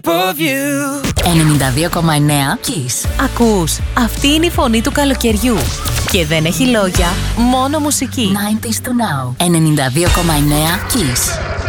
of you. 92,9 Kiss. Ακούς, αυτή είναι η φωνή του καλοκαιριού. Και δεν έχει λόγια, μόνο μουσική. 90s to now. 92,9 Kiss.